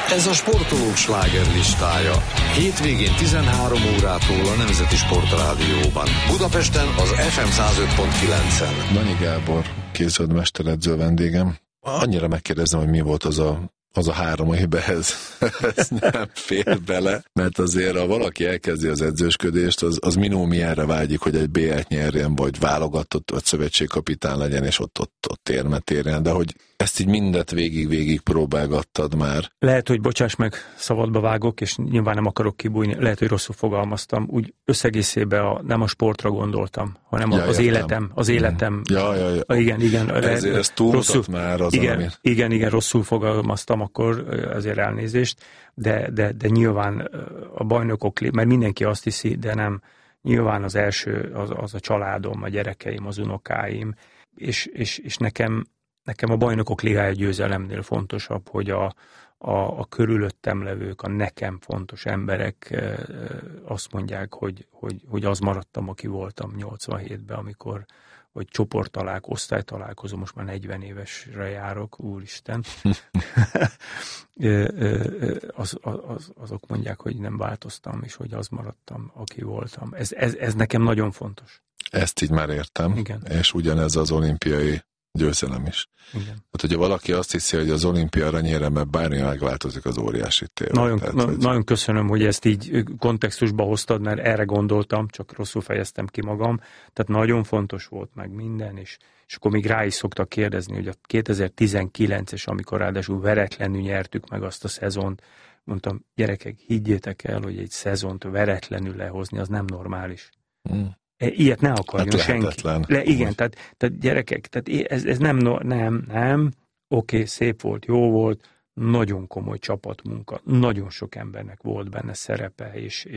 Ez a sportolók slágerlistája. Hétvégén 13 órától a Nemzeti Sportrádióban. Budapesten az FM 105.9-en. Danyi Gábor, kézilabda mesteredző vendégem. Annyira megkérdezem, hogy mi volt az a 3, amiben ez nem fér bele, mert azért, ha valaki elkezdi az edzősködést, az minimumjára vágyik, hogy egy BL-t nyerjen, vagy válogatott, vagy szövetségkapitán legyen, és ott érmet érjen, de hogy ezt így mindet végig próbálgattad már. Lehet, hogy bocsáss meg, szabadba vágok, és nyilván nem akarok kibújni, lehet, hogy rosszul fogalmaztam. Úgy összegészében nem a sportra gondoltam, hanem az életem. Igen. Ezért ez túlmutat már azon, amit... Igen, rosszul fogalmaztam, akkor azért elnézést, de nyilván a bajnokok, mert mindenki azt hiszi, de nem. Nyilván az első az a családom, a gyerekeim, az unokáim, és nekem a bajnokok ligája győzelemnél fontosabb, hogy a körülöttem levők, a nekem fontos emberek azt mondják, hogy az maradtam, aki voltam 87-ben, amikor vagy osztálytalálkozó, most már 40 évesre járok, úristen. Azok mondják, hogy nem változtam, és hogy az maradtam, aki voltam. Ez nekem nagyon fontos. Ezt így már értem, igen. És ugyanez az olimpiai győzelem is. Igen. Hát, hogyha valaki azt hiszi, hogy az olimpia aranyérem, mert bármi megváltozik, az óriási téve. Nagyon köszönöm, hogy ezt így kontextusba hoztad, mert erre gondoltam, csak rosszul fejeztem ki magam. Tehát nagyon fontos volt meg minden, és akkor még rá is szoktak kérdezni, hogy a 2019-es, amikor ráadásul veretlenül nyertük meg azt a szezont, mondtam, gyerekek, higgyétek el, hogy egy szezont veretlenül lehozni, az nem normális. Ilyet ne akarjon senki. Igen, tehát gyerekek, tehát ez nem. Oké, szép volt, jó volt, nagyon komoly csapatmunka, nagyon sok embernek volt benne szerepe,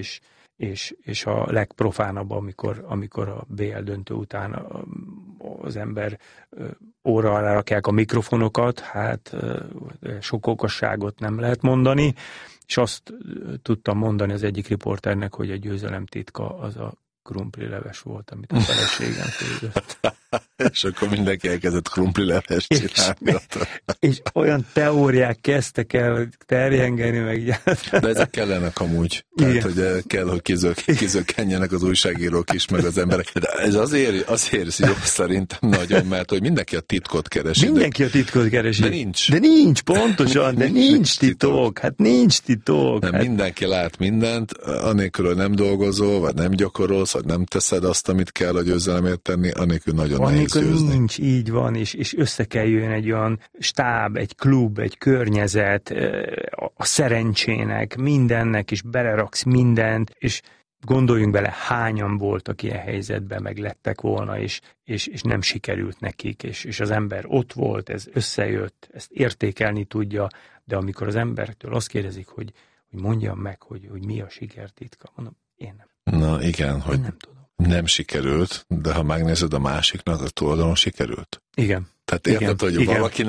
és a legprofánabb, amikor a BL döntő után az ember óra alá rakják a mikrofonokat, hát sok okosságot nem lehet mondani, és azt tudtam mondani az egyik riporternek, hogy a győzelem titka az a krumplileves volt, amit a feleségem főzött. És akkor mindenki elkezdett krumplilevest csinálni. És olyan teóriák kezdtek el terjengeni, meg... De ezek kellenek amúgy. Tehát, hogy kell, hogy kizökkenjenek az újságírók is, meg az emberek. De ez azért jó szerintem nagyon, mert hogy mindenki a titkot keresi. Mindenki a titkot keresi. De nincs, pontosan, de nincs titok. Hát nincs titok. Nem, mindenki lát mindent, anélkül, hogy nem dolgozol, vagy nem gyakorolsz, vagy nem teszed azt, amit kell a győzelemért tenni, anélkül nagyon nehéz győzni. Nincs, így van, és össze kell jön egy olyan stáb, egy klub, egy környezet, a szerencsének, mindennek, és beleraksz mindent, és gondoljunk bele, hányan voltak ilyen helyzetben, meg lettek volna, és nem sikerült nekik, és az ember ott volt, ez összejött, ezt értékelni tudja, de amikor az embertől azt kérdezik, hogy mondjam meg, hogy mi a sikertitka, mondom, én nem. Na igen, hogy nem tudom. Nem sikerült, de ha megnézed a másiknak, a tulajdon sikerült. Igen. Tehát érted, hogy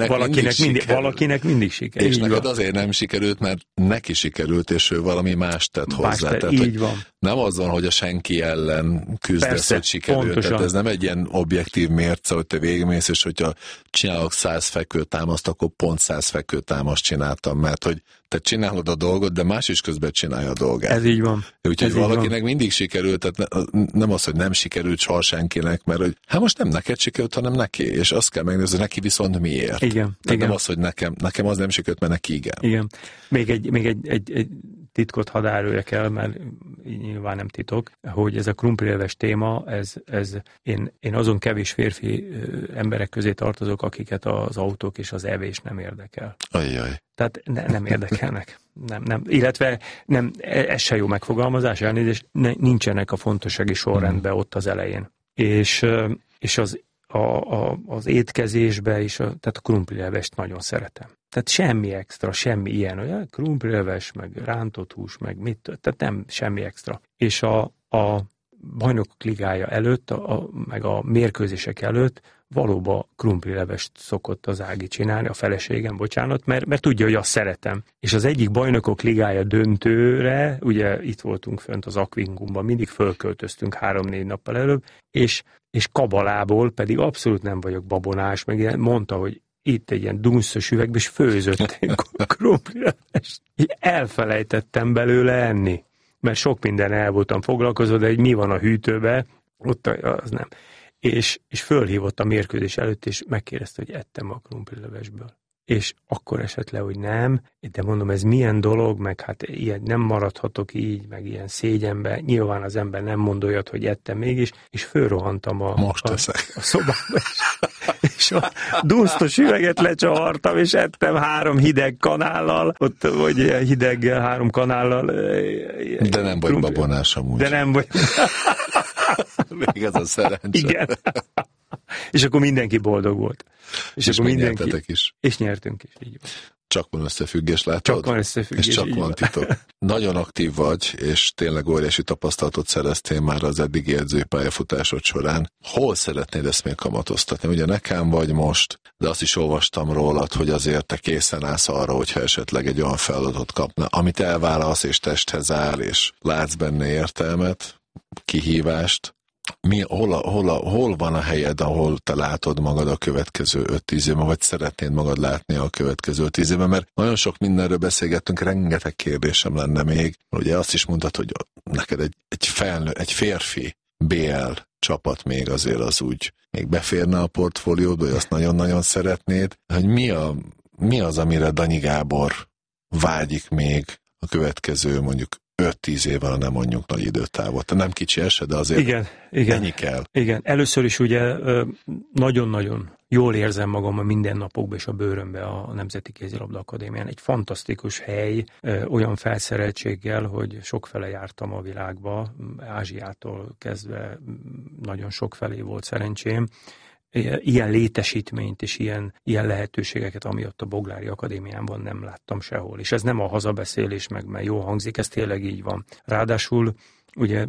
valakinek mindig sikerült. És neked azért nem sikerült, mert neki sikerült, és ő valami más tett hozzá. Tehát, így van. Nem azon, hogy a senki ellen küzdesz, persze, hogy sikerült. Pontosan. Tehát ez nem egy ilyen objektív mérce, hogy te végigmész, és hogyha csinálok 100 fekvőtámaszt, akkor pont 100 fekvőtámaszt csináltam, mert hogy te csinálod a dolgot, de más is közben csinálja a dolgát. Ez így van. Úgyhogy valakinek mindig sikerült, tehát nem az, hogy nem sikerült soha senkinek, mert hogy hát most nem neked sikerült, hanem neki, és azt kell megnézni, hogy neki viszont miért. Igen. Tehát nem az, hogy nekem az nem sikerült, mert neki igen. Igen. Még egy titkot hadd árulják el, mert nyilván nem titok, hogy ez a krumplileves téma, én azon kevés férfi emberek közé tartozok, akiket az autók és az evés nem érdekel. Ajjaj. Tehát nem érdekelnek. Nem. Illetve nem, ez se jó megfogalmazás, elnézést, nincsenek a fontossági sorrendben ott az elején. És az étkezésbe is, tehát a krumplilevest nagyon szeretem. Tehát semmi extra, semmi ilyen, hogy krumplileves, meg rántott hús, meg mit, tehát nem semmi extra. És a bajnokok ligája előtt, meg a mérkőzések előtt valóban krumplilevest szokott az Ági csinálni, a feleségem, bocsánat, mert tudja, hogy azt szeretem. És az egyik bajnokok ligája döntőre, ugye itt voltunk fönt az Aquingumban, mindig fölköltöztünk 3-4 nappal előbb, és kabalából pedig abszolút nem vagyok babonás, meg mondta, hogy itt egy ilyen dunszos üvegbe, és főzött krumplilevest. Így elfelejtettem belőle enni, mert sok minden el voltam foglalkozva, de mi van a hűtőbe, ott az nem. És fölhívott a mérkőzés előtt, és megkérdezte, hogy ettem a krumplilevesből. És akkor esett le, hogy nem, de mondom, ez milyen dolog, meg hát ilyen nem maradhatok így, meg ilyen szégyenbe. Nyilván az ember nem mond olyat, hogy ettem mégis, és fölrohantam a szobába, és a dunsztos üveget lecsavartam, és ettem 3 hideg kanállal, ott, vagy ilyen hideggel 3 kanállal. De nem vagy babonás amúgy. De nem vagy. Még ez a szerencse. Igen. És akkor mindenki boldog volt. És akkor mindenki is. És nyertünk is, így van. Csak van összefüggés, látod? Csak van összefüggés. És csak van titok. Nagyon aktív vagy, és tényleg óriási tapasztalatot szereztél már az eddigi edzői pályafutásod során. Hol szeretnéd ezt még kamatoztatni? Ugye nekem vagy most, de azt is olvastam rólad, hogy azért te készen állsz arra, hogyha esetleg egy olyan feladatot kapna, amit elválasz és testhez áll, és látsz benne értelmet, kihívást. Hol van a helyed, ahol te látod magad a következő 5-10 évben, vagy szeretnéd magad látni a következő 10 évben, mert nagyon sok mindenről beszélgettünk, rengeteg kérdésem lenne még. Ugye azt is mondtad, hogy neked egy férfi BL csapat még azért az úgy még beférne a portfóliódba, hogy azt nagyon-nagyon szeretnéd, hogy mi az, amire Danyi Gábor vágyik még a következő mondjuk 5-10 évvel, nem mondjuk nagy időtávot. Nem kicsi eset, de azért igen. ennyi kell. Igen, először is ugye nagyon-nagyon jól érzem magam a mindennapokban és a bőrömbe a Nemzeti Kézilabda Akadémián. Egy fantasztikus hely, olyan felszereltséggel, hogy sokfele jártam a világba, Ázsiától kezdve nagyon sokfelé volt szerencsém. Ilyen létesítményt és ilyen lehetőségeket, ami ott a Boglári Akadémiában nem láttam sehol. És ez nem a hazabeszélés, mert jó hangzik, ez tényleg így van. Ráadásul ugye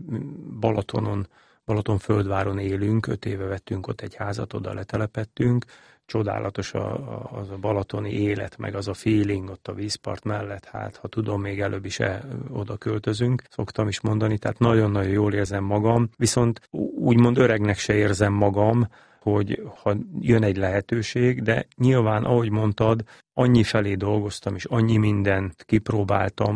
Balatonföldváron élünk, 5 éve vettünk ott egy házat, oda letelepettünk, csodálatos az a balatoni élet, meg az a feeling ott a vízpart mellett, hát ha tudom, még előbb is oda költözünk, szoktam is mondani, tehát nagyon-nagyon jól érzem magam, viszont úgymond öregnek se érzem magam, hogy ha jön egy lehetőség, de nyilván, ahogy mondtad, annyi felé dolgoztam, és annyi mindent kipróbáltam,